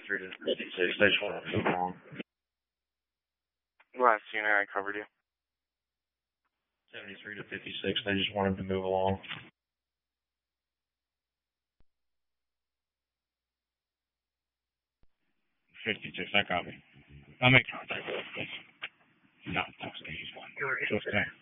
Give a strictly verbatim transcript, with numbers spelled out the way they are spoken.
seventy-three to fifty-six. They just want to move along. Last unit, I covered you. seventy-three to fifty-six. They just want him to move along. fifty-six, I copy. I'll make contact with you. No, that's the easy one. Just there.